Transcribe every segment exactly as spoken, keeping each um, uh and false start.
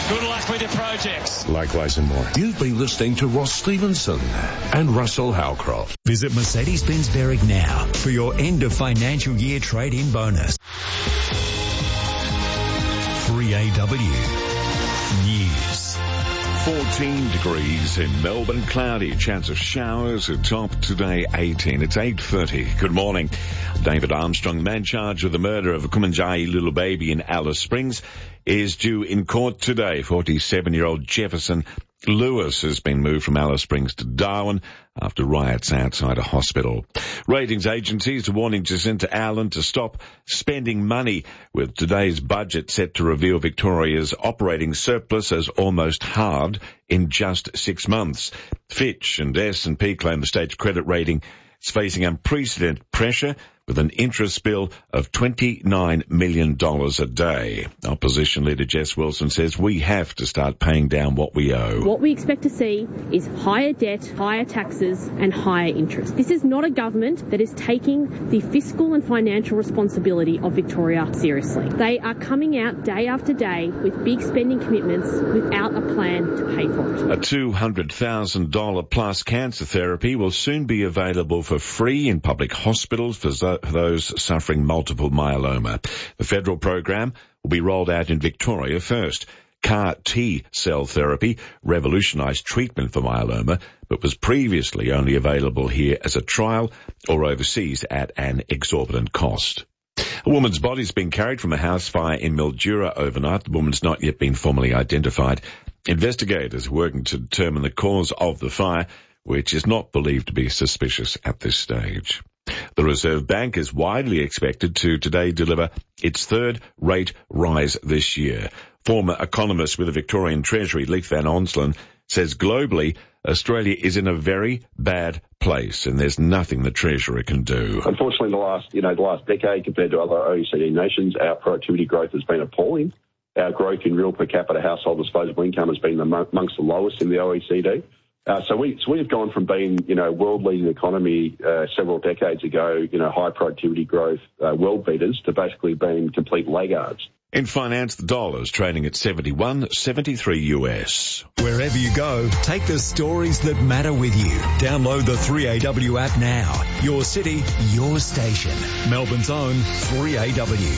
Good luck with your projects. Likewise and more. You've been listening to Ross Stevenson and Russell Howcroft. Visit Mercedes-Benz Berwick now for your end of financial year trade-in bonus. three A W News. fourteen degrees in Melbourne, cloudy, chance of showers, a top today eighteen. It's eight thirty. Good morning. David Armstrong, the man charged with the murder of a Kumanjayi little baby in Alice Springs, is due in court today. forty-seven-year-old Jefferson Lewis has been moved from Alice Springs to Darwin after riots outside a hospital. Ratings agencies are warning Jacinta Allen to stop spending money, with today's budget set to reveal Victoria's operating surplus as almost halved in just six months. Fitch and S and P claim the state's credit rating is facing unprecedented pressure with an interest bill of twenty-nine million dollars a day. Opposition leader Jess Wilson says we have to start paying down what we owe. What we expect to see is higher debt, higher taxes and higher interest. This is not a government that is taking the fiscal and financial responsibility of Victoria seriously. They are coming out day after day with big spending commitments without a plan to pay for it. A two hundred thousand dollars plus cancer therapy will soon be available for free in public hospitals for those suffering multiple myeloma. The federal program will be rolled out in Victoria first. C A R T-cell therapy revolutionised treatment for myeloma, but was previously only available here as a trial or overseas at an exorbitant cost. A woman's body has been carried from a house fire in Mildura overnight. The woman's not yet been formally identified. Investigators are working to determine the cause of the fire, which is not believed to be suspicious at this stage. The Reserve Bank is widely expected to today deliver its third rate rise this year. Former economist with the Victorian Treasury, Leif van Onselen, says globally, Australia is in a very bad place and there's nothing the Treasurer can do. Unfortunately, the last, you know, the last decade compared to other O E C D nations, our productivity growth has been appalling. Our growth in real per capita household disposable income has been amongst the lowest in the O E C D. Uh, so we so we've gone from being, you know, world-leading economy uh, several decades ago, you know, high productivity growth, uh, world beaters, to basically being complete laggards. In finance, the dollar's trading at seventy-one seventy-three U S. Wherever you go, take the stories that matter with you. Download the three A W app now. Your city, your station. Melbourne's own three A W.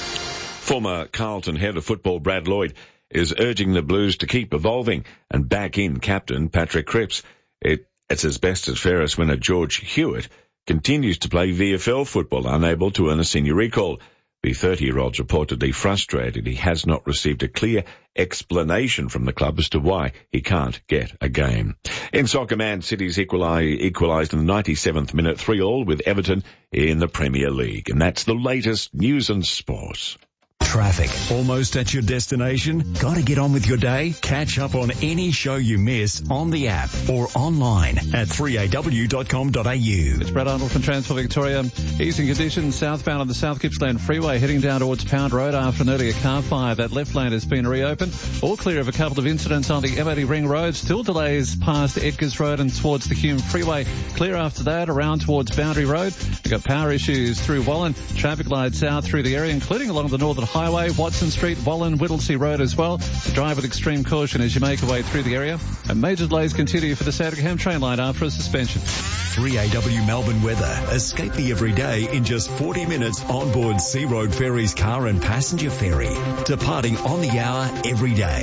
Former Carlton head of football Brad Lloyd is urging the Blues to keep evolving and back in captain Patrick Cripps. It, it's as best as Ferris winner George Hewitt continues to play V F L football, unable to earn a senior recall. The thirty-year-old's reportedly frustrated. He has not received a clear explanation from the club as to why he can't get a game. In soccer, Man City's equalised in the ninety-seventh minute, three all with Everton in the Premier League. And that's the latest news and sports. Traffic. Almost at your destination? Gotta get on with your day? Catch up on any show you miss on the app or online at three A W dot com dot A U. It's Brad Arnold from Transport Victoria. Easing conditions southbound on the South Gippsland Freeway heading down towards Pound Road after an earlier car fire. That left lane has been reopened. All clear of a couple of incidents on the M eighty Ring Road. Still delays past Edgars Road and towards the Hume Freeway. Clear after that around towards Boundary Road. We've got power issues through Wallen. Traffic lights out through the area, including along the Northern Highway, Watson Street, Wallen, Whittlesea Road as well. Drive with extreme caution as you make your way through the area. And major delays continue for the Sandringham train line after a suspension. three A W Melbourne weather. Escape the everyday in just forty minutes on board Sea Road Ferries car and passenger ferry. Departing on the hour every day.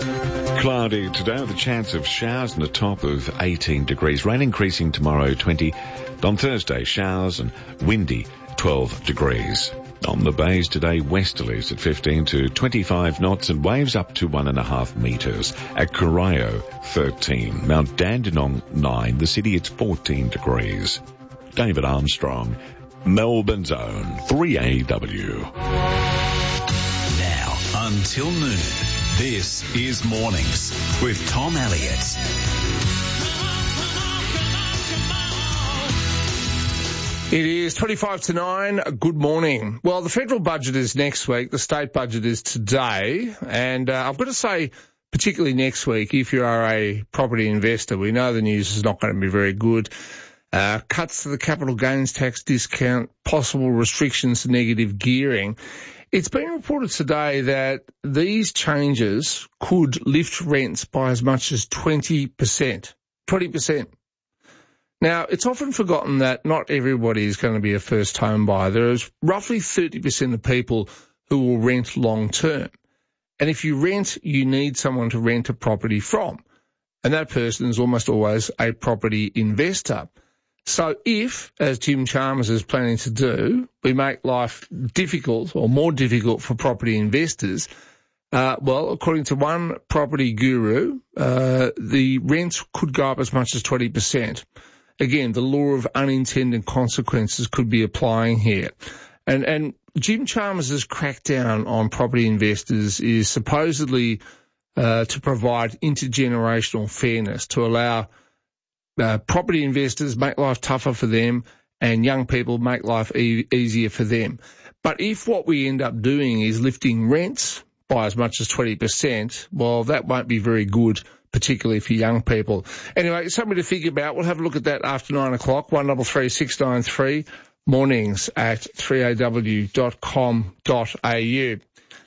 Cloudy today with a chance of showers and a top of eighteen degrees. Rain increasing tomorrow, twenty. On Thursday, showers and windy, twelve degrees. On the bays today, westerlies at fifteen to twenty-five knots and waves up to one and a half metres. At Corio, thirteen. Mount Dandenong, nine. The city, it's fourteen degrees. David Armstrong, Melbourne's own three A W. Now, until noon, this is Mornings with Tom Elliott. It is twenty-five to nine. Good morning. Well, the federal budget is next week. The state budget is today. And uh, I've got to say, particularly next week, if you are a property investor, we know the news is not going to be very good. Uh, cuts to the capital gains tax discount, possible restrictions to negative gearing. It's been reported today that these changes could lift rents by as much as twenty percent. twenty percent. Now, it's often forgotten that not everybody is going to be a first home buyer. There is roughly thirty percent of people who will rent long term. And if you rent, you need someone to rent a property from. And that person is almost always a property investor. So if, as Jim Chalmers is planning to do, we make life difficult or more difficult for property investors, uh, well, according to one property guru, uh, the rents could go up as much as twenty percent. Again, the law of unintended consequences could be applying here. And, and Jim Chalmers' crackdown on property investors is supposedly uh, to provide intergenerational fairness, to allow Uh, property investors make life tougher for them and young people make life e- easier for them. But if what we end up doing is lifting rents by as much as twenty percent, well, that won't be very good, particularly for young people. Anyway, something to think about. We'll have a look at that after nine o'clock, one three three six nine three, mornings at three a w dot com dot a u.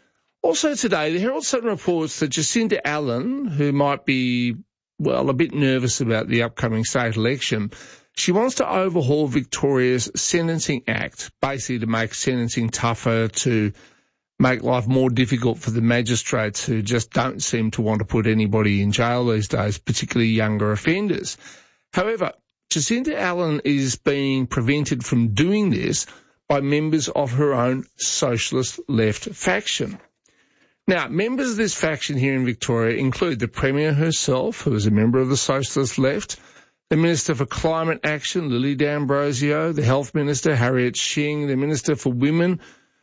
Also today, the Herald Sun reports that Jacinta Allen, who might be well, a bit nervous about the upcoming state election. She wants to overhaul Victoria's Sentencing Act, basically to make sentencing tougher, to make life more difficult for the magistrates who just don't seem to want to put anybody in jail these days, particularly younger offenders. However, Jacinta Allen is being prevented from doing this by members of her own socialist left faction. Now, members of this faction here in Victoria include the Premier herself, who is a member of the Socialist Left, the Minister for Climate Action, Lily D'Ambrosio, the Health Minister, Harriet Shing, the Minister for Women,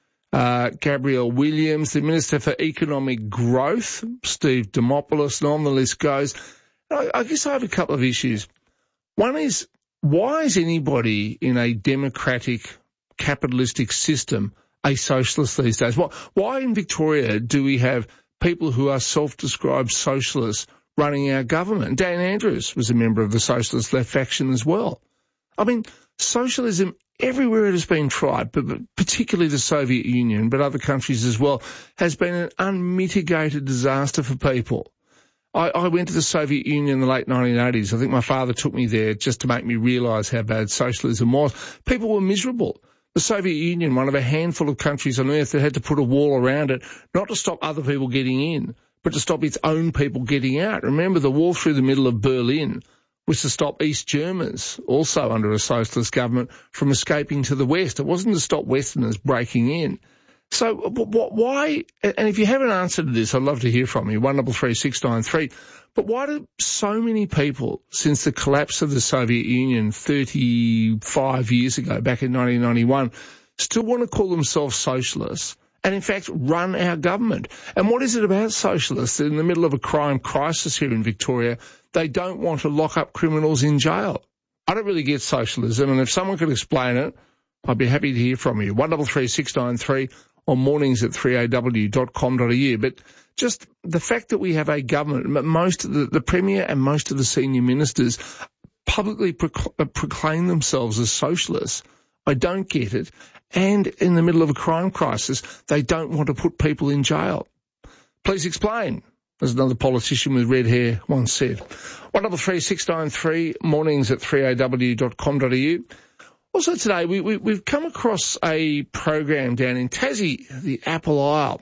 uh, Gabrielle Williams, the Minister for Economic Growth, Steve Dimopoulos, and on the list goes. I, I guess I have a couple of issues. One is, why is anybody in a democratic, capitalistic system a socialist these days? Why in Victoria do we have people who are self-described socialists running our government? Dan Andrews was a member of the Socialist Left faction as well. I mean, socialism everywhere it has been tried, but particularly the Soviet Union, but other countries as well, has been an unmitigated disaster for people. I, I went to the Soviet Union in the late nineteen eighties. I think my father took me there just to make me realise how bad socialism was. People were miserable. The Soviet Union, one of a handful of countries on earth that had to put a wall around it, not to stop other people getting in, but to stop its own people getting out. Remember, the wall through the middle of Berlin was to stop East Germans, also under a socialist government, from escaping to the West. It wasn't to stop Westerners breaking in. So why, and if you have an answer to this, I'd love to hear from you, one three three six nine three. But why do so many people, since the collapse of the Soviet Union thirty-five years ago, back in nineteen ninety-one, still want to call themselves socialists and, in fact, run our government? And what is it about socialists? In the middle of a crime crisis here in Victoria, they don't want to lock up criminals in jail. I don't really get socialism, and if someone could explain it, I'd be happy to hear from you. one three three six nine three or mornings at three a w dot com dot a u. But just the fact that we have a government, most of the, the Premier and most of the senior ministers publicly proc- proclaim themselves as socialists. I don't get it. And in the middle of a crime crisis, they don't want to put people in jail. Please explain, as another politician with red hair once said. one three three six nine three, mornings at three a w dot com dot a u. Also today, we, we, we've come across a program down in Tassie, the Apple Isle.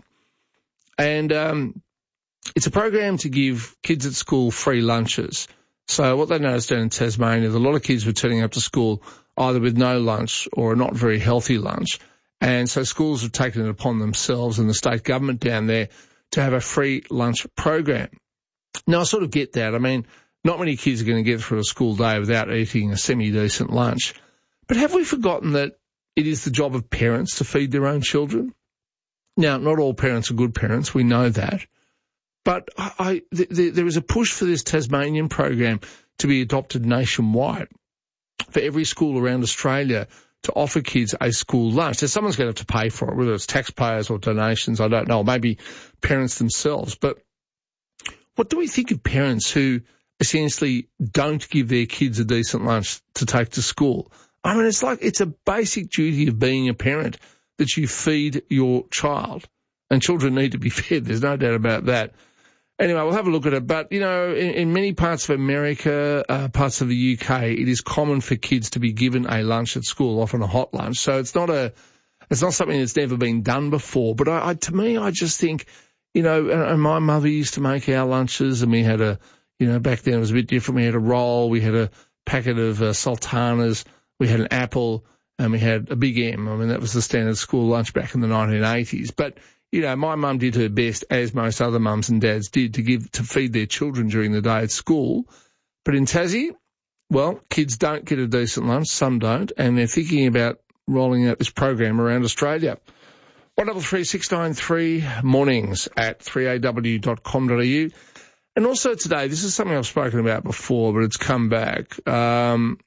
And um, it's a program to give kids at school free lunches. So what they noticed down in Tasmania is a lot of kids were turning up to school either with no lunch or a not very healthy lunch. And so schools have taken it upon themselves and the state government down there to have a free lunch program. Now, I sort of get that. I mean, not many kids are going to get through a school day without eating a semi-decent lunch. But have we forgotten that it is the job of parents to feed their own children? Now, not all parents are good parents. We know that. But I, I, th- there is a push for this Tasmanian program to be adopted nationwide for every school around Australia to offer kids a school lunch. Now, someone's going to have to pay for it, whether it's taxpayers or donations, I don't know, or maybe parents themselves. But what do we think of parents who essentially don't give their kids a decent lunch to take to school? I mean, it's like it's a basic duty of being a parent that you feed your child. And children need to be fed. There's no doubt about that. Anyway, we'll have a look at it. But, you know, in, in many parts of America, uh, parts of the U K, it is common for kids to be given a lunch at school, often a hot lunch. So it's not a, it's not something that's never been done before. But I, I to me, I just think, you know, and, and my mother used to make our lunches, and we had a, you know, back then it was a bit different. We had a roll, we had a packet of uh, sultanas, we had an apple, and we had a Big M. I mean, that was the standard school lunch back in the nineteen eighties. But, you know, my mum did her best, as most other mums and dads did, to give to feed their children during the day at school. But in Tassie, well, kids don't get a decent lunch, some don't, and they're thinking about rolling out this program around Australia. one double three six nine three mornings at three a w dot com dot a u. And also today, this is something I've spoken about before, but it's come back. Um,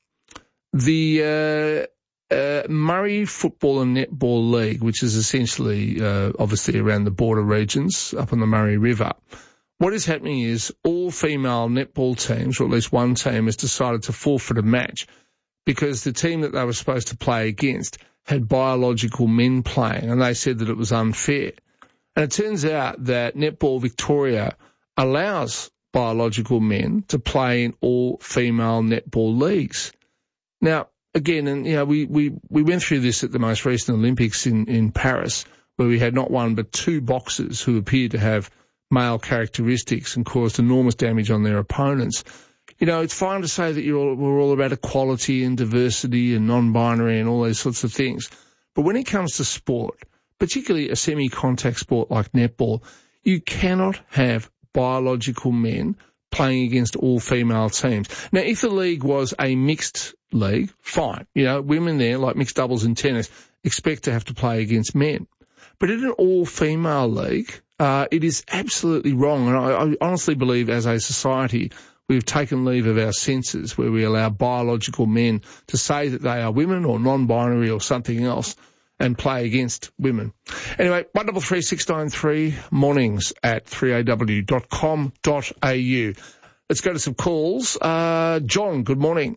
the uh, uh, Murray Football and Netball League, which is essentially, uh, obviously around the border regions up on the Murray River. What is happening is all female netball teams, or at least one team, has decided to forfeit a match because the team that they were supposed to play against had biological men playing, and they said that it was unfair. And it turns out that Netball Victoria allows biological men to play in all female netball leagues. Now, again, and you know, we, we, we went through this at the most recent Olympics in, in Paris, where we had not one but two boxers who appeared to have male characteristics and caused enormous damage on their opponents. You know, it's fine to say that you're all, we're all about equality and diversity and non-binary and all those sorts of things. But when it comes to sport, particularly a semi-contact sport like netball, you cannot have biological men playing against all female teams. Now, if the league was a mixed league, fine. You know, women there, like mixed doubles in tennis, expect to have to play against men. But in an all-female league, uh, it is absolutely wrong. And I, I honestly believe as a society, we've taken leave of our senses where we allow biological men to say that they are women or non-binary or something else and play against women. Anyway, one double three six nine three mornings at three a w dot com dot a u. Let's go to some calls. Uh, John, good morning.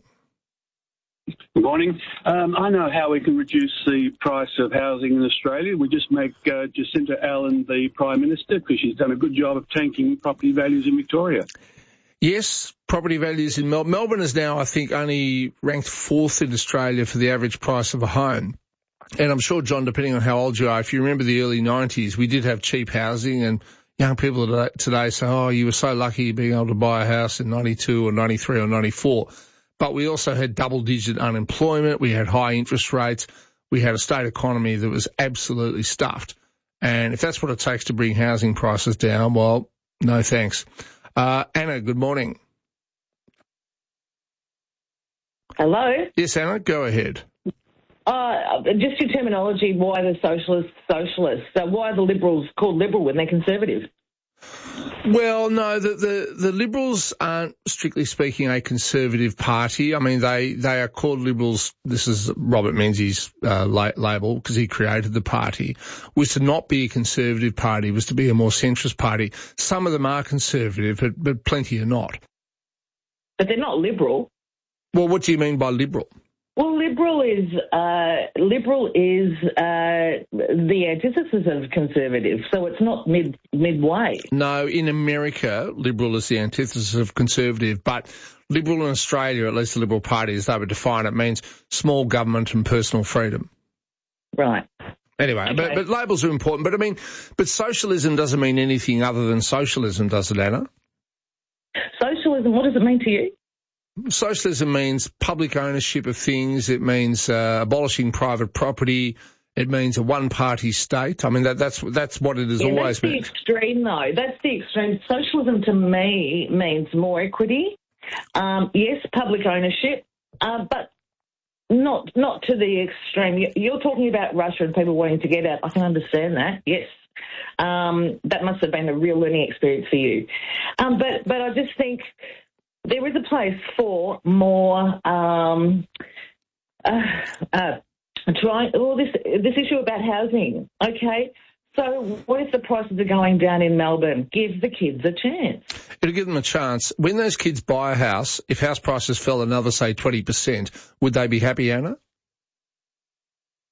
Good morning. Um, I know how we can reduce the price of housing in Australia. We just make uh, Jacinta Allen the Prime Minister because she's done a good job of tanking property values in Victoria. Yes, property values in Melbourne. Melbourne is now, I think, only ranked fourth in Australia for the average price of a home. And I'm sure, John, depending on how old you are, if you remember the early nineties, we did have cheap housing, and young people today say, oh, you were so lucky being able to buy a house in ninety-two or ninety-three or ninety-four. But we also had double-digit unemployment. We had high interest rates. We had a state economy that was absolutely stuffed. And if that's what it takes to bring housing prices down, well, no thanks. Uh, Anna, good morning. Hello? Yes, Anna, go ahead. Uh, just your terminology, why the socialists socialists? Uh, why are the Liberals called Liberal when they're Conservative? Well, no, the, the, the Liberals aren't, strictly speaking, a Conservative party. I mean, they, they are called Liberals. This is Robert Menzies' uh, la- label, because he created the party, was to not be a Conservative party, was to be a more centrist party. Some of them are Conservative, but, but plenty are not. But they're not Liberal. Well, what do you mean by Liberal? Well, Liberal is uh, Liberal is uh, the antithesis of Conservative, so it's not mid midway. No, in America, Liberal is the antithesis of Conservative, but Liberal in Australia, at least the Liberal Party, as they would define it, means small government and personal freedom. Right. Anyway, okay. but, but labels are important. But I mean, but socialism doesn't mean anything other than socialism, does it, Anna? Socialism, what does it mean to you? Socialism means public ownership of things. It means uh, abolishing private property. It means a one-party state. I mean, that, that's that's what it has yeah, always been. That's the extreme, though. That's the extreme. Socialism, to me, means more equity. Um, yes, public ownership, uh, but not not to the extreme. You're talking about Russia and people wanting to get out. I can understand that, yes. Um, that must have been a real learning experience for you. Um, but but I just think there is a place for more um, uh, uh, trying. Well, this this issue about housing. Okay, so what if the prices are going down in Melbourne? Give the kids a chance. It'll give them a chance. When those kids buy a house, if house prices fell another, say, twenty percent, would they be happy, Anna?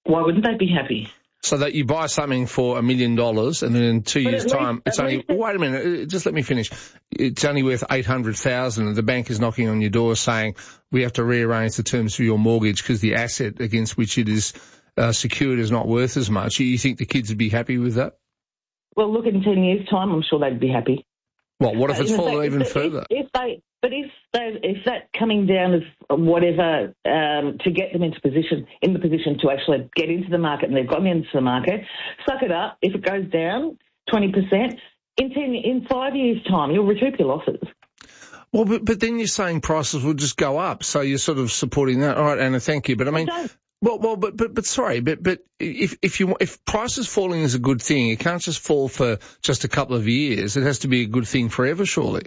Why wouldn't they be happy? So that you buy something for a million dollars and then in two But years' at time, least- it's at only, least it- wait a minute, just let me finish. It's only worth eight hundred thousand and the bank is knocking on your door saying, we have to rearrange the terms for your mortgage because the asset against which it is uh, secured is not worth as much. You think the kids would be happy with that? Well, look, in ten years' time, I'm sure they'd be happy. Well, what if it's In fallen fact, even if, further? If, if they, but if they, if that coming down as whatever um, to get them into position, in the position to actually get into the market, and they've gotten into the market, suck it up. If it goes down twenty percent in ten, in five years' time, you'll recoup your losses. Well, but, but then you're saying prices will just go up, so you're sort of supporting that. All right, Anna, thank you. But I mean, well, well, but but but sorry, but but if if you if prices falling is a good thing, it can't just fall for just a couple of years. It has to be a good thing forever, surely.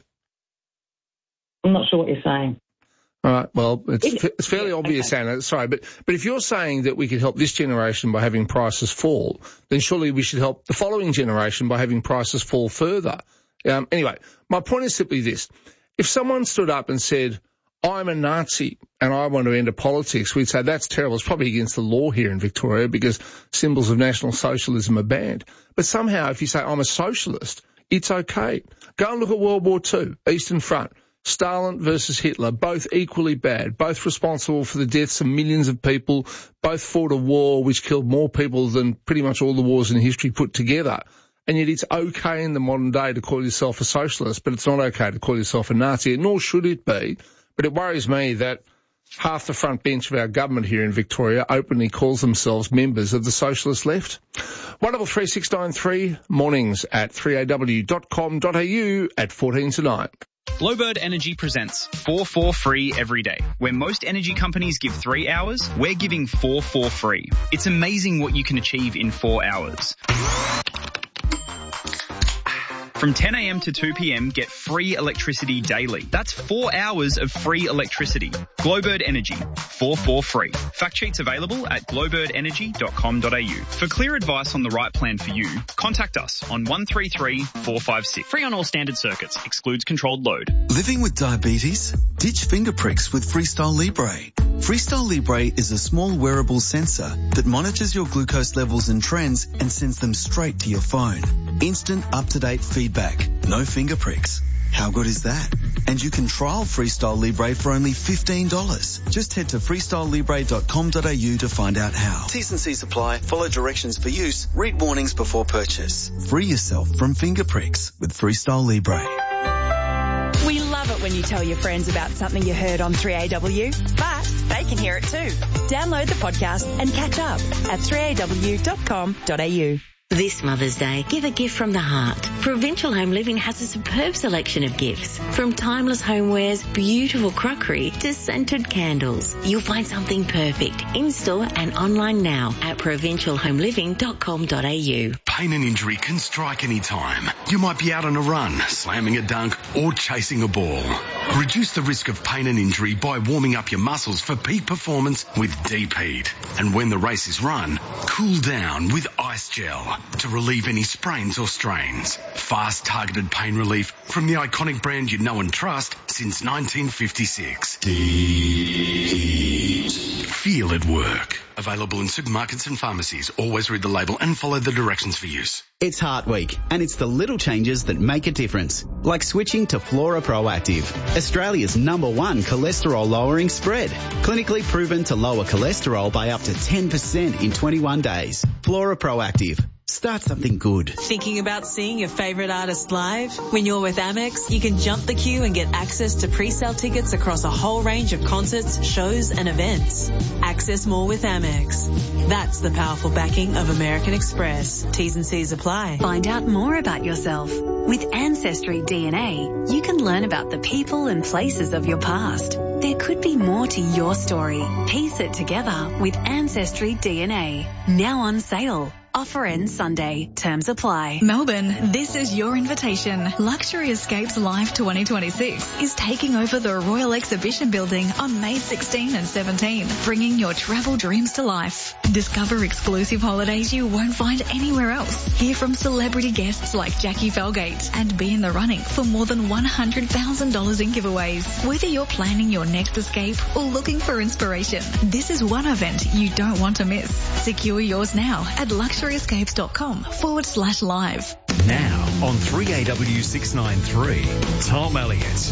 I'm not sure what you're saying. All right. Well, it's It- it's fairly yeah, obvious, okay. Anna. Sorry, but but if you're saying that we could help this generation by having prices fall, then surely we should help the following generation by having prices fall further. Um, anyway, my point is simply this: if someone stood up and said, I'm a Nazi and I want to enter politics, we'd say that's terrible. It's probably against the law here in Victoria because symbols of National Socialism are banned. But somehow if you say I'm a socialist, it's okay. Go and look at World War Two, Eastern Front, Stalin versus Hitler, both equally bad, both responsible for the deaths of millions of people, both fought a war which killed more people than pretty much all the wars in history put together. And yet it's okay in the modern day to call yourself a socialist, but it's not okay to call yourself a Nazi, nor should it be. But it worries me that half the front bench of our government here in Victoria openly calls themselves members of the socialist left. one double three six nine three, mornings at three a w dot com dot a u at fourteen to nine. Glowbird Energy presents four four free every day. Where most energy companies give three hours, we're giving four four free. It's amazing what you can achieve in four hours. From ten a m to two p m, get free electricity daily. That's four hours of free electricity. Glowbird Energy, four four free. Fact sheets available at glowbird energy dot com dot a u. For clear advice on the right plan for you, contact us on one three three, four five six. Free on all standard circuits. Excludes controlled load. Living with diabetes? Ditch finger pricks with Freestyle Libre. Freestyle Libre is a small wearable sensor that monitors your glucose levels and trends and sends them straight to your phone. Instant, up-to-date feedback. No finger pricks. How good is that? And you can trial Freestyle Libre for only fifteen dollars. Just head to freestyle libre dot com dot a u to find out how. T's and C's apply. Follow directions for use. Read warnings before purchase. Free yourself from finger pricks with Freestyle Libre. We love it when you tell your friends about something you heard on three A W, but they can hear it too. Download the podcast and catch up at three a w dot com dot a u. This Mother's Day, give a gift from the heart. Provincial Home Living has a superb selection of gifts. From timeless homewares, beautiful crockery to scented candles. You'll find something perfect in-store and online now at provincial home living dot com dot a u. Pain and injury can strike any time. You might be out on a run, slamming a dunk or chasing a ball. Reduce the risk of pain and injury by warming up your muscles for peak performance with Deep Heat. And when the race is run, cool down with Ice Gel to relieve any sprains or strains. Fast targeted pain relief from the iconic brand you know and trust since nineteen fifty-six. Deep Heat. Feel it work. Available in supermarkets and pharmacies. Always read the label and follow the directions for use. It's Heart Week, and it's the little changes that make a difference, like switching to Flora Proactive, Australia's number one cholesterol-lowering spread. Clinically proven to lower cholesterol by up to ten percent in twenty-one days. Flora Proactive. Start something good. Thinking about seeing your favourite artist live? When you're with Amex, you can jump the queue and get access to pre-sale tickets across a whole range of concerts, shows and events. Access more with Amex. That's the powerful backing of American Express. T's and C's apply. Find out more about yourself. With Ancestry D N A, you can learn about the people and places of your past. There could be more to your story. Piece it together with Ancestry D N A. Now on sale. Offer ends Sunday. Terms apply. Melbourne, this is your invitation. Luxury Escapes Live twenty twenty-six is taking over the Royal Exhibition Building on May sixteenth and seventeenth, bringing your travel dreams to life. Discover exclusive holidays you won't find anywhere else. Hear from celebrity guests like Jackie Felgate and be in the running for more than one hundred thousand dollars in giveaways. Whether you're planning your next escape or looking for inspiration, this is one event you don't want to miss. Secure yours now at luxuryescapes.com forward slash live. Now on three A W six ninety-three, Tom Elliott.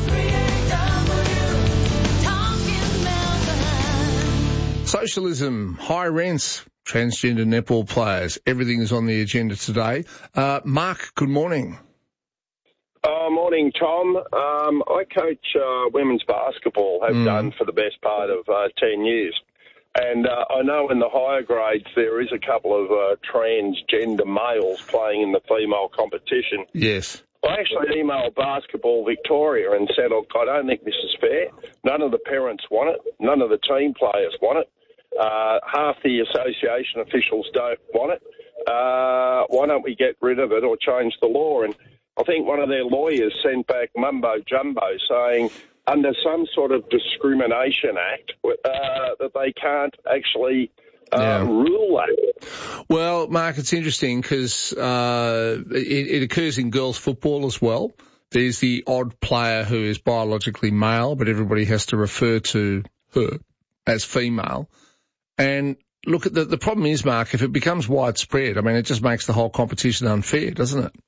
Socialism, high rents, transgender netball players, everything is on the agenda today. Uh, Mark, good morning. Uh, morning, Tom. Um, I coach uh, women's basketball, have mm. done for the best part of uh, ten years. And uh, I know in the higher grades there is a couple of uh, transgender males playing in the female competition. Yes. I actually emailed Basketball Victoria and said, look, I don't think this is fair. None of the parents want it. None of the team players want it. Uh, half the association officials don't want it. Uh, why don't we get rid of it or change the law? And I think one of their lawyers sent back mumbo jumbo saying under some sort of discrimination act uh, that they can't actually uh, yeah. rule that. Well, Mark, it's interesting because uh, it, it occurs in girls' football as well. There's the odd player who is biologically male, but everybody has to refer to her as female. And look, at the, the problem is, Mark, if it becomes widespread, I mean, it just makes the whole competition unfair, doesn't it?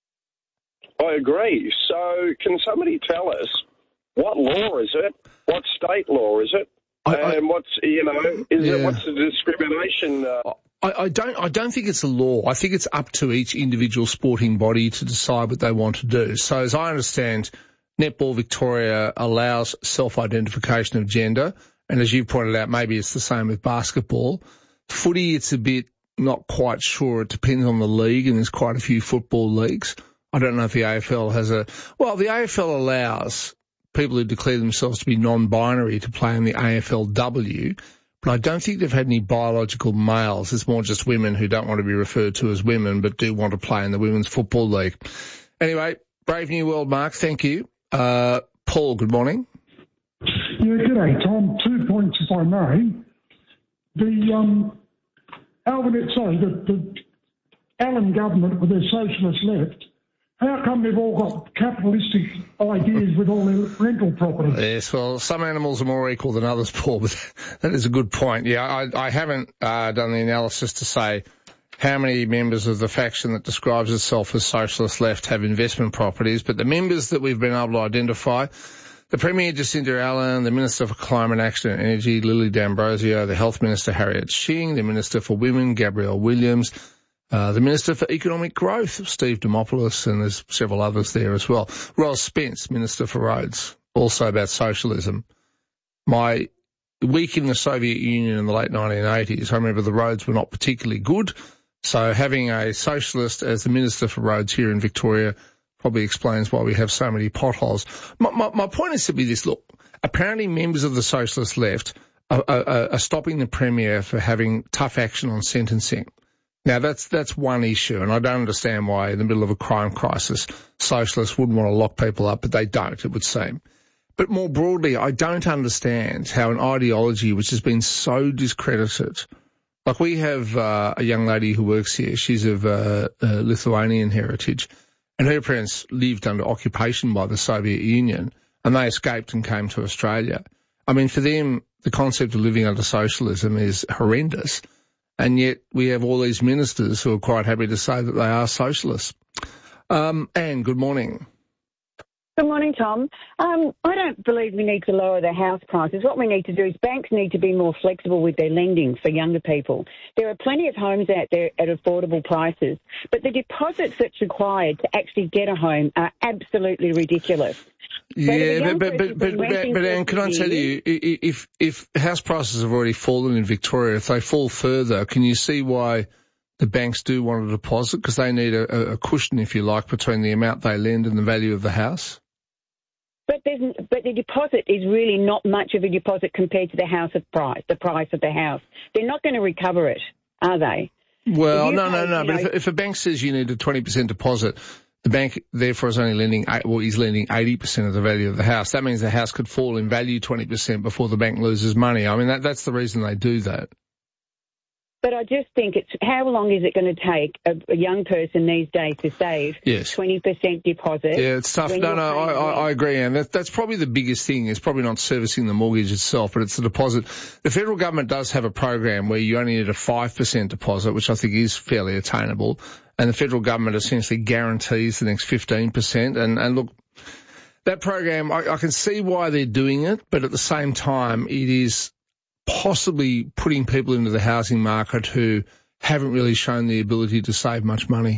I agree. So can somebody tell us what law is it? What state law is it? I, I, and what's, you know, is yeah. it, what's the discrimination? Uh... I, I don't, I don't think it's a law. I think it's up to each individual sporting body to decide what they want to do. So as I understand, Netball Victoria allows self-identification of gender. And as you pointed out, maybe it's the same with basketball. Footy, it's a bit not quite sure. It depends on the league, and there's quite a few football leagues. I don't know if the A F L has a... Well, the A F L allows people who declare themselves to be non-binary to play in the A F L W, but I don't think they've had any biological males. It's more just women who don't want to be referred to as women but do want to play in the Women's Football League. Anyway, Brave New World, Mark, thank you. Uh, Paul, good morning. Yeah, good day, Tom. Two points, if I may. The um, Alvin, sorry, the, the Allen government with their socialist left, how come they've all got capitalistic ideas with all their rental properties? Yes, well, some animals are more equal than others, Paul, but that is a good point. Yeah, I, I haven't uh, done the analysis to say how many members of the faction that describes itself as socialist left have investment properties, but the members that we've been able to identify, the Premier Jacinda Allen, the Minister for Climate Action and Energy, Lily D'Ambrosio, the Health Minister Harriet Shing, the Minister for Women, Gabrielle Williams, Uh, the Minister for Economic Growth, Steve Dimopoulos, and there's several others there as well. Ros Spence, Minister for Roads, also about socialism. My week in the Soviet Union in the late nineteen eighties, I remember the roads were not particularly good, so having a socialist as the Minister for Roads here in Victoria probably explains why we have so many potholes. My, my, my point is simply this, look, apparently members of the socialist left are, are, are stopping the Premier for having tough action on sentencing. Now, that's that's one issue, and I don't understand why in the middle of a crime crisis socialists wouldn't want to lock people up, but they don't, it would seem. But more broadly, I don't understand how an ideology which has been so discredited, like we have uh, a young lady who works here, she's of uh, uh, Lithuanian heritage, and her parents lived under occupation by the Soviet Union, and they escaped and came to Australia. I mean, for them, the concept of living under socialism is horrendous. And yet we have all these ministers who are quite happy to say that they are socialists. Um, Anne, good morning. Good morning, Tom. Um, I don't believe we need to lower the house prices. What we need to do is banks need to be more flexible with their lending for younger people. There are plenty of homes out there at affordable prices, but the deposits that's required to actually get a home are absolutely ridiculous. Yeah, but, but, but, but, but Anne, can I tell you, if, if house prices have already fallen in Victoria, if they fall further, can you see why the banks do want a deposit? Because they need a, a cushion, if you like, between the amount they lend and the value of the house? But there's, but the deposit is really not much of a deposit compared to the house of price, the price of the house. They're not going to recover it, are they? Well, If you no, no, pay, no. you But know- if, if a bank says you need a twenty percent deposit, the bank therefore is only lending, eight, well, he's lending eighty percent of the value of the house. That means the house could fall in value twenty percent before the bank loses money. I mean, that, that's the reason they do that. But I just think it's how long is it going to take a, a young person these days to save Yes. twenty percent deposit? Yeah, it's tough. when No, you're no, I, paying I, rent? I agree, Anne. That, that's probably the biggest thing. It's probably not servicing the mortgage itself, but it's the deposit. The federal government does have a program where you only need a five percent deposit, which I think is fairly attainable. And the federal government essentially guarantees the next fifteen percent. And, and look, that program, I, I can see why they're doing it, but at the same time, it is possibly putting people into the housing market who haven't really shown the ability to save much money.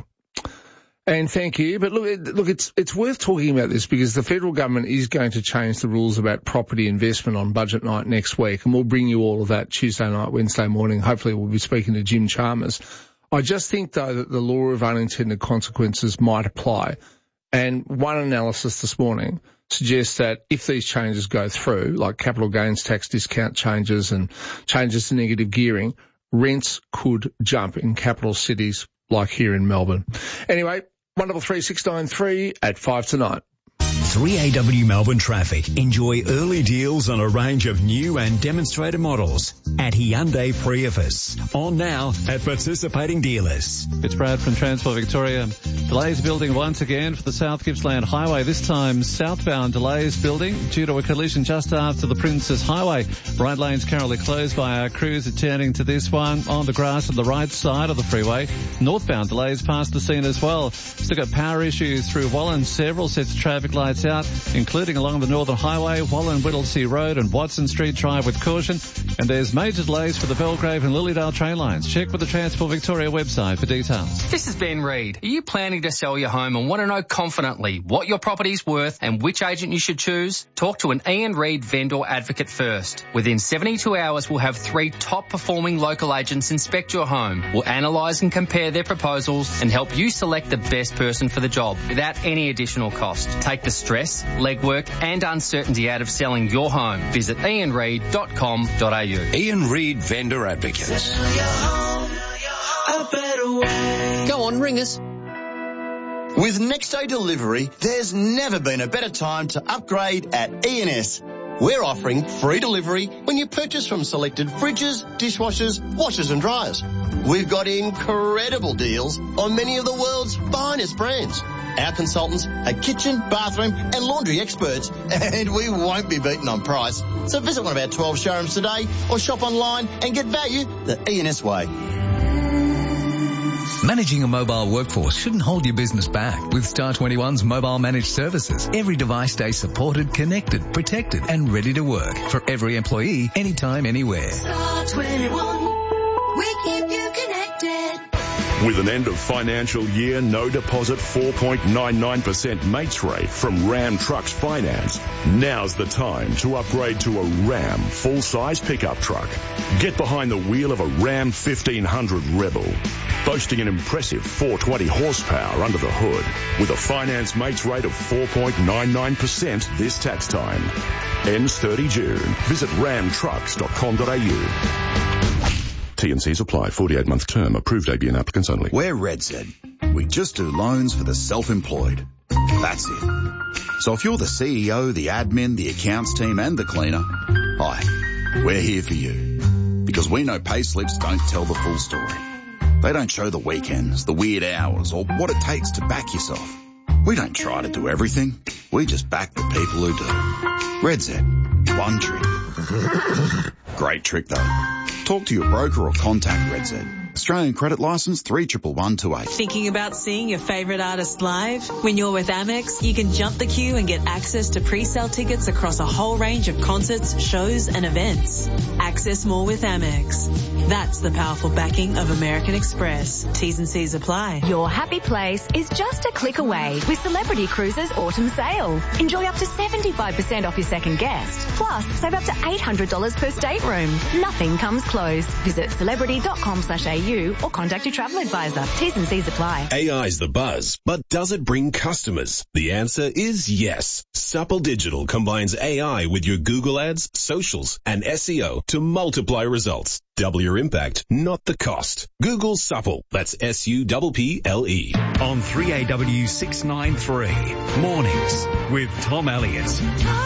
And thank you. But look, it, look, it's it's worth talking about this because the federal government is going to change the rules about property investment on budget night next week, and we'll bring you all of that Tuesday night, Wednesday morning. Hopefully we'll be speaking to Jim Chalmers. I just think, though, that the law of unintended consequences might apply. And one analysis this morning suggests that if these changes go through, like capital gains tax discount changes and changes to negative gearing, rents could jump in capital cities like here in Melbourne. Anyway, one double three six nine three at five tonight. three A W Melbourne Traffic. Enjoy early deals on a range of new and demonstrator models at Hyundai Prius. On now at participating dealers. It's Brad from Transport Victoria. Delays building once again for the South Gippsland Highway. This time southbound delays building due to a collision just after the Princess Highway. Right lanes currently closed by our crews attending to this one on the grass on the right side of the freeway. Northbound delays past the scene as well. Still got power issues through Wallen. Several sets of traffic lights out, including along the Northern Highway, Wallen, Whittlesea Road and Watson Street. Drive with caution. And there's major delays for the Belgrave and Lilydale train lines. Check with the Transport Victoria website for details. This is Ben Reid. Are you planning to sell your home and want to know confidently what your property's worth and which agent you should choose? Talk to an Ian Reid vendor advocate first. Within seventy-two hours, we'll have three top performing local agents inspect your home. We'll analyse and compare their proposals and help you select the best person for the job without any additional cost. Take the stress, legwork and uncertainty out of selling your home. Visit ian reid dot com dot a u. Ian Reid Vendor Advocates. Go on, ring us. With next day delivery, there's never been a better time to upgrade at E and S. We're offering free delivery when you purchase from selected fridges, dishwashers, washers and dryers. We've got incredible deals on many of the world's finest brands. Our consultants are kitchen, bathroom and laundry experts, and we won't be beaten on price. So visit one of our twelve showrooms today or shop online and get value the E and S way. Managing a mobile workforce shouldn't hold your business back. With Star twenty-one's mobile managed services, every device stays supported, connected, protected and ready to work for every employee, anytime, anywhere. Star twenty-one, we keep you connected. With an end of financial year, no deposit four point nine nine percent mates rate from Ram Trucks Finance, now's the time to upgrade to a Ram full-size pickup truck. Get behind the wheel of a Ram fifteen hundred Rebel, boasting an impressive four hundred twenty horsepower under the hood, with a finance mates rate of four point nine nine percent this tax time. Ends thirty June. Visit ram trucks dot com dot a u. T and C's apply. forty-eight month term. Approved A B N applicants only. We're RedZ. We just do loans for the self-employed. That's it. So if you're the C E O, the admin, the accounts team and the cleaner, hi, we're here for you. Because we know pay slips don't tell the full story. They don't show the weekends, the weird hours or what it takes to back yourself. We don't try to do everything. We just back the people who do. RedZ. One trick. Great trick though. Talk to your broker or contact RedZ. Australian credit licence three one one two eight. Thinking about seeing your favourite artist live? When you're with Amex, you can jump the queue and get access to pre-sale tickets across a whole range of concerts, shows and events. Access more with Amex. That's the powerful backing of American Express. T's and C's apply. Your happy place is just a click away with Celebrity Cruises Autumn Sale. Enjoy up to seventy-five percent off your second guest. Plus, save up to eight hundred dollars per stateroom. Nothing comes close. Visit celebrity dot com slash a u or contact your travel advisor. T's and C's apply. A I's the buzz, but does it bring customers? The answer is yes. Supple Digital combines A I with your Google ads, socials, and S E O to multiply results. Double your impact, not the cost. Google Supple. That's S U P P L E. On three A W six ninety-three, mornings with Tom Elliott.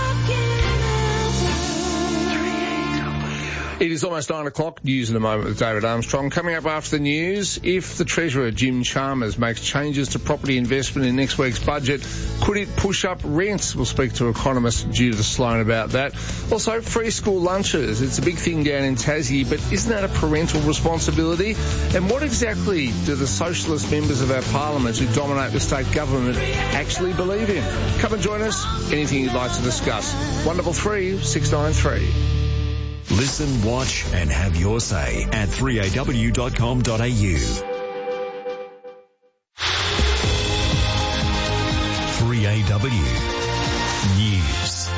It is almost nine o'clock. News in a moment with David Armstrong. Coming up after the news, if the Treasurer, Jim Chalmers, makes changes to property investment in next week's budget, could it push up rents? We'll speak to economist Judith Sloan about that. Also, free school lunches. It's a big thing down in Tassie, but isn't that a parental responsibility? And what exactly do the socialist members of our parliament who dominate the state government actually believe in? Come and join us. Anything you'd like to discuss. one double three six nine three. Listen, watch, and have your say at three A W dot com dot A U. three A W News.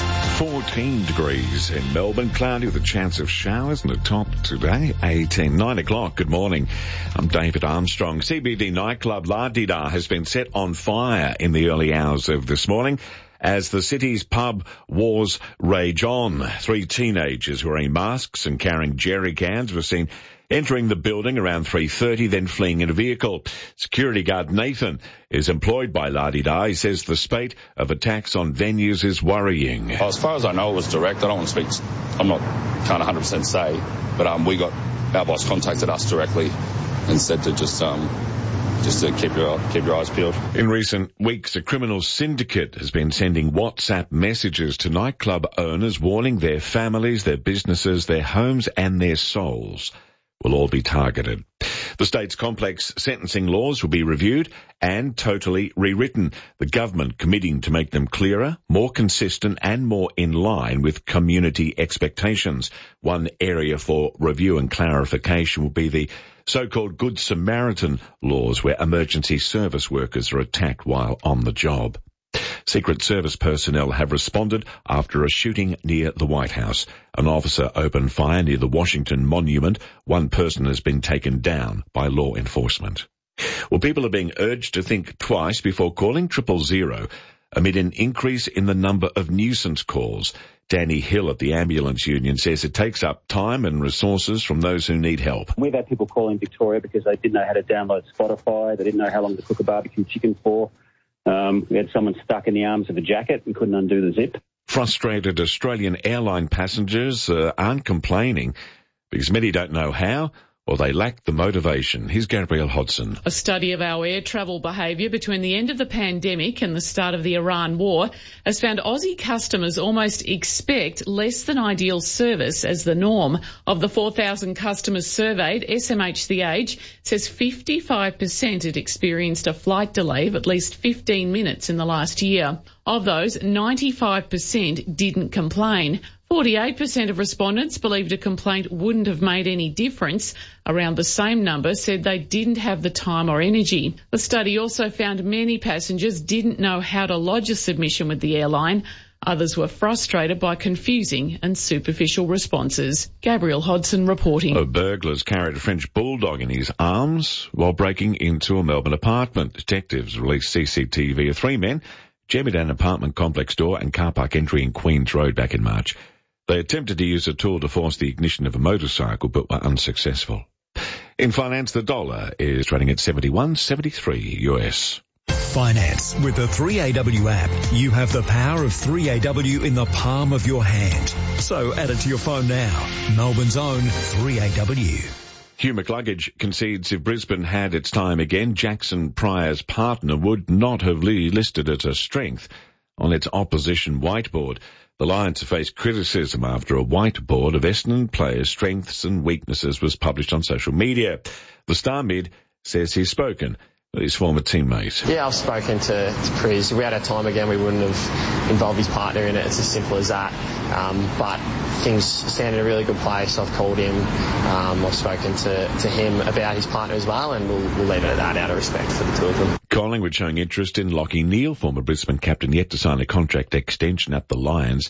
fourteen degrees in Melbourne, cloudy with a chance of showers and a top today, eighteen. nine o'clock, good morning. I'm David Armstrong. C B D nightclub La Di-Da has been set on fire in the early hours of this morning as the city's pub wars rage on. Three teenagers wearing masks and carrying jerry cans were seen entering the building around three thirty, then fleeing in a vehicle. Security guard Nathan is employed by La Di-Da. He says the spate of attacks on venues is worrying. Well, as far as I know, it was direct. I don't want to speak, I'm not, can't one hundred percent say, but um, we got, our boss contacted us directly and said to just, um, just to keep your, keep your eyes peeled. In recent weeks, a criminal syndicate has been sending WhatsApp messages to nightclub owners warning their families, their businesses, their homes and their souls will all be targeted. The state's complex sentencing laws will be reviewed and totally rewritten, the government committing to make them clearer, more consistent and more in line with community expectations. One area for review and clarification will be the so-called Good Samaritan laws, where emergency service workers are attacked while on the job. Secret Service personnel have responded after a shooting near the White House. An officer opened fire near the Washington Monument. One person has been taken down by law enforcement. Well, people are being urged to think twice before calling triple zero amid an increase in the number of nuisance calls. Danny Hill at the Ambulance Union says it takes up time and resources from those who need help. We've had people call in Victoria because they didn't know how to download Spotify, they didn't know how long to cook a barbecue chicken for. Um, we had someone stuck in the arms of a jacket and couldn't undo the zip. Frustrated Australian airline passengers uh, aren't complaining because many don't know how or they lack the motivation. Here's Gabrielle Hodson. A study of our air travel behaviour between the end of the pandemic and the start of the Iran war has found Aussie customers almost expect less than ideal service as the norm. Of the four thousand customers surveyed, S M H The Age says fifty-five percent had experienced a flight delay of at least fifteen minutes in the last year. Of those, ninety-five percent didn't complain. forty-eight percent of respondents believed a complaint wouldn't have made any difference. Around the same number said they didn't have the time or energy. The study also found many passengers didn't know how to lodge a submission with the airline. Others were frustrated by confusing and superficial responses. Gabrielle Hodson reporting. A burglar's carried a French bulldog in his arms while breaking into a Melbourne apartment. Detectives released C C T V of three men jammed an apartment complex door and car park entry in Queens Road back in March. They attempted to use a tool to force the ignition of a motorcycle but were unsuccessful. In finance, the dollar is trading at seventy-one seventy-three U S. Finance. With the three A W app, you have the power of three A W in the palm of your hand. So add it to your phone now. Melbourne's own three A W. Hugh McCluggage concedes if Brisbane had its time again, Jackson Pryor's partner would not have listed it as strength on its opposition whiteboard. The Lions have faced criticism after a whiteboard of Essendon players' strengths and weaknesses was published on social media. The star mid says he's spoken with his former teammate. Yeah, I've spoken to, to Priz. If we had our time again, we wouldn't have involved his partner in it. It's as simple as that. Um, but things stand in a really good place. I've called him. Um, I've spoken to, to him about his partner as well, and we'll, we'll leave it at that out of respect for the two of them. Collingwood showing interest in Lachie Neale, former Brisbane captain, yet to sign a contract extension at the Lions.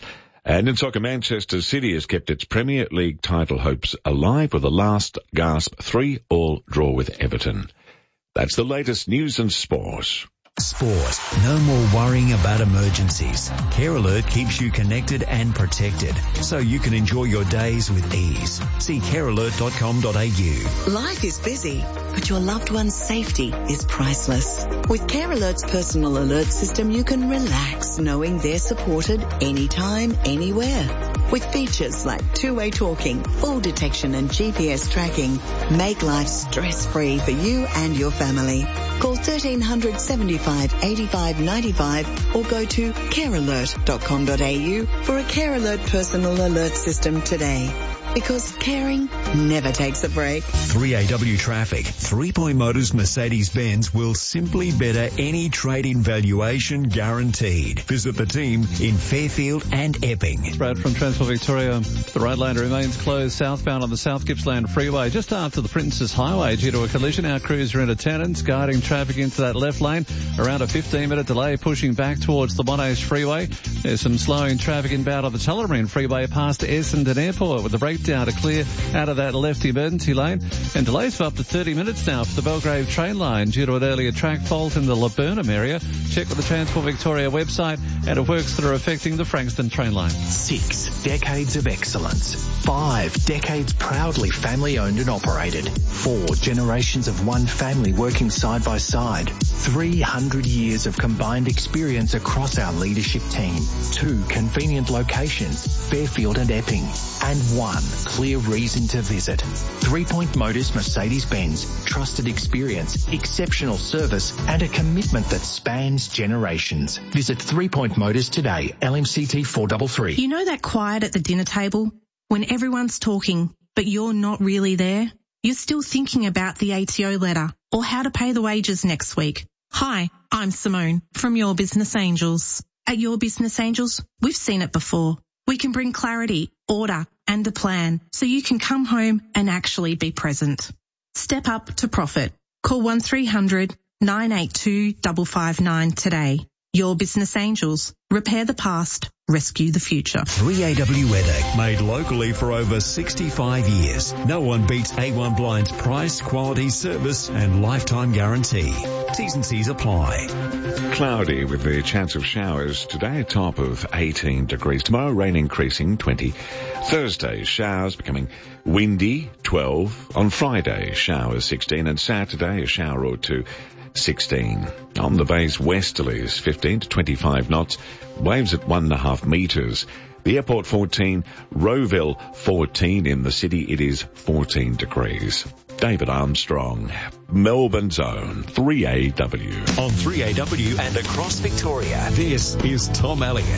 And in soccer, Manchester City has kept its Premier League title hopes alive with a last gasp three all draw with Everton. That's the latest news and sport. Sport. No more worrying about emergencies. Care Alert keeps you connected and protected, so you can enjoy your days with ease. See care alert dot com dot a u. Life is busy, but your loved one's safety is priceless. With Care Alert's personal alert system, you can relax knowing they're supported anytime, anywhere. With features like two-way talking, fall detection and G P S tracking, make life stress-free for you and your family. Call thirteen hundred seventy-five eighty-five ninety-five or go to care alert dot com dot a u for a Care Alert personal alert system today. Because caring never takes a break. three A W Traffic. Three Point Motors Mercedes-Benz will simply better any trade-in valuation guaranteed. Visit the team in Fairfield and Epping. Brad from Transport Victoria. The road lane remains closed southbound on the South Gippsland Freeway just after the Princess Highway due to a collision. Our crews are in attendance guiding traffic into that left lane. Around a fifteen minute delay pushing back towards the Monash Freeway. There's some slowing traffic inbound on the Tullamarine Freeway past Essendon Airport with the breakdown to clear out of that left emergency lane, and delays for up to thirty minutes now for the Belgrave train line due to an earlier track fault in the Laburnum area. Check with the Transport Victoria website and it works that are affecting the Frankston train line. Six decades of excellence. Five decades proudly family owned and operated. Four generations of one family working side by side. Three hundred years of combined experience across our leadership team. Two convenient locations, Fairfield and Epping. And one clear reason to visit. Three Point Motors Mercedes-Benz. Trusted experience, exceptional service, and a commitment that spans generations. Visit Three Point Motors today. L M C T four three three. You know that quiet at the dinner table? When everyone's talking, but you're not really there? You're still thinking about the A T O letter or how to pay the wages next week. Hi, I'm Simone from Your Business Angels. At Your Business Angels, we've seen it before. We can bring clarity, order, and a plan so you can come home and actually be present. Step up to profit. Call one three hundred nine eight two five five nine today. Your Business Angels. Repair the past. Rescue the future. three A W weather, made locally for over sixty-five years. No one beats A one Blind's price, quality, service and lifetime guarantee. T's and C's apply. Cloudy with the chance of showers today, a top of eighteen degrees. Tomorrow, rain increasing, twenty. Thursday, showers becoming windy, twelve. On Friday, showers, sixteen. And Saturday, a shower or two, sixteen. On the Bay's westerlies, fifteen to twenty-five knots. Waves at one and a half metres. The airport fourteen, Rowville fourteen. In the city it is fourteen degrees. David Armstrong, Melbourne's own three A W. On three A W and across Victoria, this is Tom Elliott.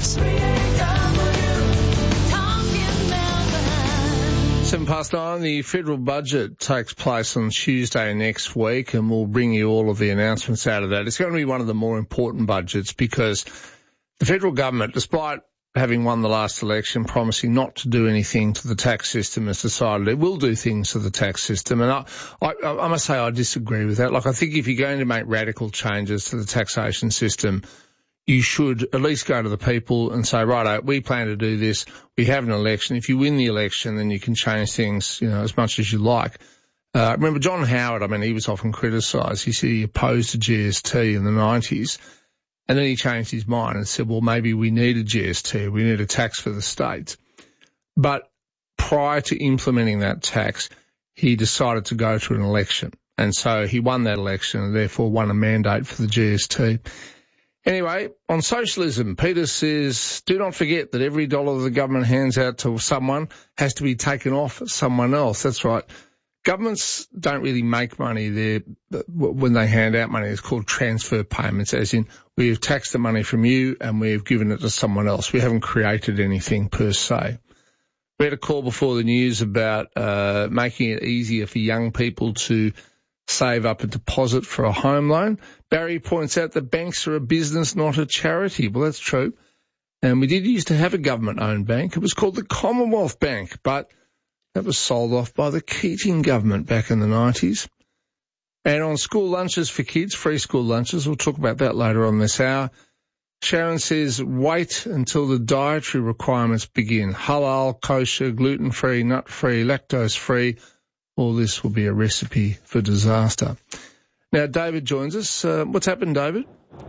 Seven past nine, the federal budget takes place on Tuesday next week, and we'll bring you all of the announcements out of that. It's going to be one of the more important budgets because the federal government, despite having won the last election, promising not to do anything to the tax system, has decided it will do things to the tax system. And I, I, I must say I disagree with that. Like, I think if you're going to make radical changes to the taxation system, you should at least go to the people and say, right, we plan to do this. We have an election. If you win the election, then you can change things, you know, as much as you like. Uh, remember John Howard, I mean, he was often criticised. He said he opposed the G S T in the nineties. And then he changed his mind and said, well, maybe we need a G S T. We need a tax for the states. But prior to implementing that tax, he decided to go to an election. And so he won that election and therefore won a mandate for the G S T. Anyway, on socialism, Peter says, do not forget that every dollar the government hands out to someone has to be taken off someone else. That's right. Governments don't really make money there when they hand out money. It's called transfer payments, as in we have taxed the money from you and we have given it to someone else. We haven't created anything per se. We had a call before the news about uh making it easier for young people to save up a deposit for a home loan. Barry points out that banks are a business, not a charity. Well, that's true. And we did used to have a government-owned bank. It was called the Commonwealth Bank, but that was sold off by the Keating government back in the nineties. And on school lunches for kids, free school lunches, we'll talk about that later on this hour. Sharon says, wait until the dietary requirements begin. Halal, kosher, gluten-free, nut-free, lactose-free. All this will be a recipe for disaster. Now, David joins us. Uh, what's happened, David?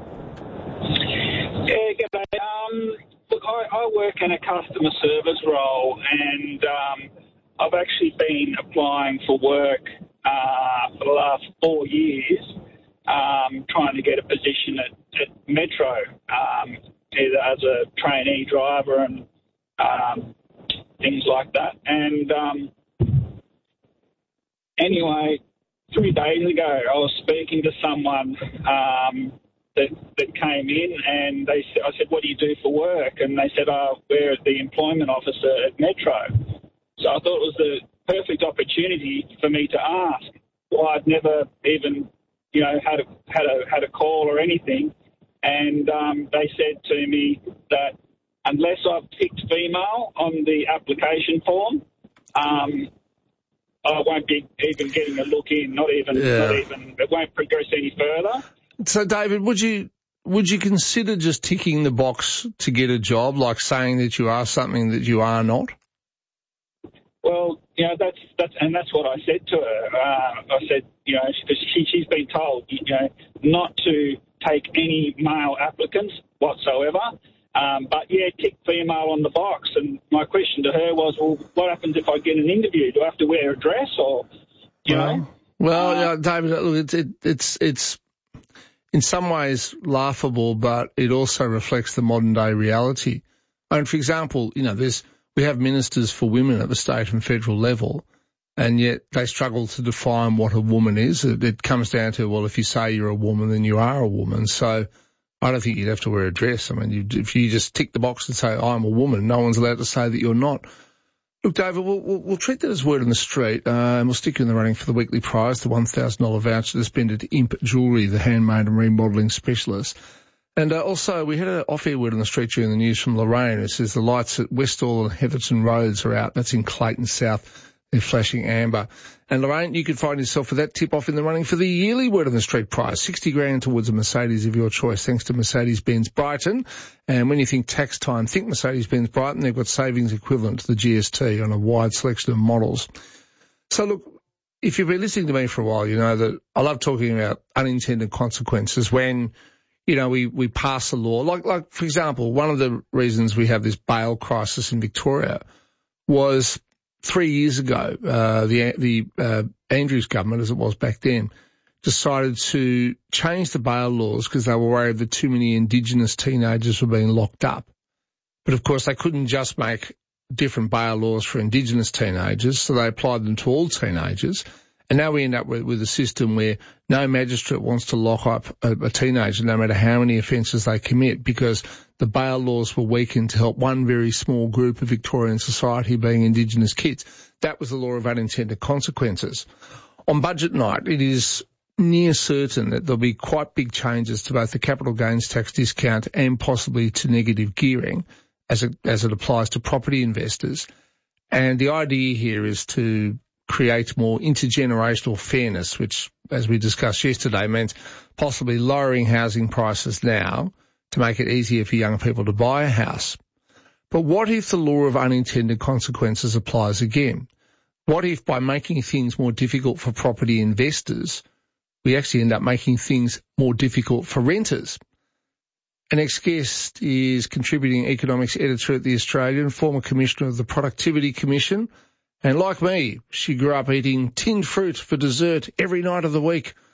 Yeah, g'day. Um, look, I, I work in a customer service role, and um, I've actually been applying for work uh, for the last four years, um, trying to get a position at, at Metro, um, either as a trainee driver and um, things like that. And um, anyway, three days ago, I was speaking to someone um, that that came in, and they I said, "What do you do for work?" And they said, "Oh, we're the employment officer at Metro." So I thought it was the perfect opportunity for me to ask. Well, I'd never even, you know, had a had a had a call or anything, and um, they said to me that unless I've ticked female on the application form, um, I won't be even getting a look in. Not even, Yeah. not even. It won't progress any further. So, David, would you would you consider just ticking the box to get a job, like saying that you are something that you are not? Well, you know, that's that's and that's what I said to her. Uh, I said, you know, she, she's been told, you know, not to take any male applicants whatsoever. Um, but yeah, tick female on the box. And my question to her was, well, what happens if I get an interview? Do I have to wear a dress, or, you well, know? Well, Uh, yeah, David, look, it's it, it's it's in some ways laughable, but it also reflects the modern day reality. And for example, you know, there's we have ministers for women at the state and federal level, and yet they struggle to define what a woman is. It, it comes down to, well, if you say you're a woman, then you are a woman. So I don't think you'd have to wear a dress. I mean, you, if you just tick the box and say, I'm a woman, no one's allowed to say that you're not. Look, David, we'll, we'll, we'll treat that as word on the street, uh, and we'll stick you in the running for the weekly prize, the one thousand dollars voucher to spend at Imp Jewellery, the handmade and remodelling specialist. And uh, also, we had an off-air word on the street during the news from Lorraine. It says the lights at Westall and Heatherton Roads are out. That's in Clayton South. They're flashing amber. And Lorraine, you could find yourself with that tip-off in the running for the yearly word on the street prize, sixty grand towards a Mercedes of your choice, thanks to Mercedes-Benz Brighton. And when you think tax time, think Mercedes-Benz Brighton. They've got savings equivalent to the G S T on a wide selection of models. So look, if you've been listening to me for a while, you know that I love talking about unintended consequences when, you know, we, we pass a law. Like, like, for example, one of the reasons we have this bail crisis in Victoria was three years ago, uh, the, the, uh, Andrews government, as it was back then, decided to change the bail laws because they were worried that too many Indigenous teenagers were being locked up. But of course, they couldn't just make different bail laws for Indigenous teenagers, so they applied them to all teenagers. And now we end up with, with a system where no magistrate wants to lock up a, a teenager no matter how many offences they commit, because the bail laws were weakened to help one very small group of Victorian society, being Indigenous kids. That was the law of unintended consequences. On budget night, it is near certain that there'll be quite big changes to both the capital gains tax discount and possibly to negative gearing as it, as it applies to property investors. And the idea here is to create more intergenerational fairness, which, as we discussed yesterday, meant possibly lowering housing prices now to make it easier for young people to buy a house. But what if the law of unintended consequences applies again? What if by making things more difficult for property investors, we actually end up making things more difficult for renters? An ex-guest is contributing economics editor at The Australian, former commissioner of the Productivity Commission. And like me, she grew up eating tinned fruit for dessert every night of the week.